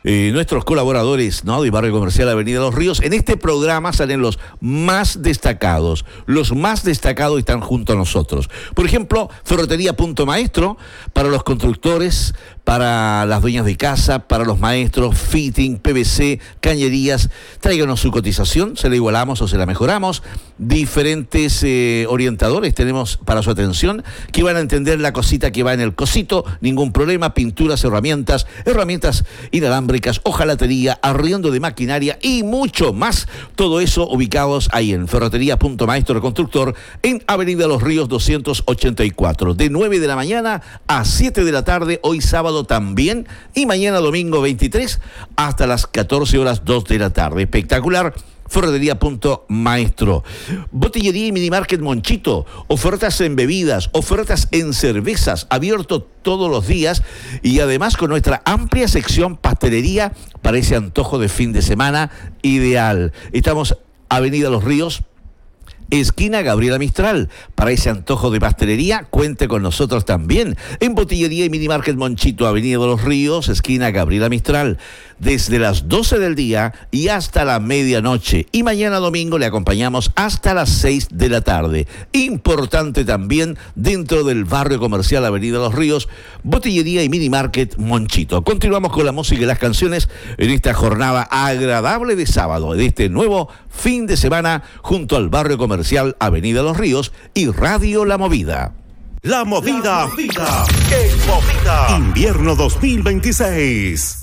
Nuestros colaboradores, ¿no?, de Barrio Comercial Avenida Los Ríos. En este programa salen los más destacados. Los más destacados están junto a nosotros. Por ejemplo, Ferretería Punto Maestro, para los constructores, para las dueñas de casa, para los maestros, fitting, PVC, cañerías. Tráiganos su cotización, se la igualamos o se la mejoramos. Diferentes orientadores tenemos para su atención, que van a entender la cosita que va en el cosito, ningún problema. Pinturas, herramientas inalámbricas, hojalatería, arriendo de maquinaria y mucho más. Todo eso ubicados ahí en Ferretería Punto Maestro Constructor, en Avenida Los Ríos 284, de 9 de la mañana a 7 de la tarde, hoy sábado también, y mañana domingo 23 hasta las 14 horas 2 de la tarde. Espectacular. Ferretería Punto Maestro. Botillería y Minimarket Monchito. Ofertas en bebidas, ofertas en cervezas, abierto todos los días, y además con nuestra amplia sección pastelería para ese antojo de fin de semana ideal. Estamos Avenida Los Ríos, esquina Gabriela Mistral. Para ese antojo de pastelería, cuente con nosotros también. En Botillería y Minimarket Monchito, Avenida de Los Ríos, esquina Gabriela Mistral, desde las 12 del día y hasta la medianoche. Y mañana domingo le acompañamos hasta las 6 de la tarde. Importante también, dentro del Barrio Comercial Avenida Los Ríos, Botillería y Minimarket Monchito. Continuamos con la música y las canciones en esta jornada agradable de sábado, de este nuevo fin de semana, junto al Barrio Comercial Avenida Los Ríos y Radio La Movida. La Movida. En Movida. Invierno 2026.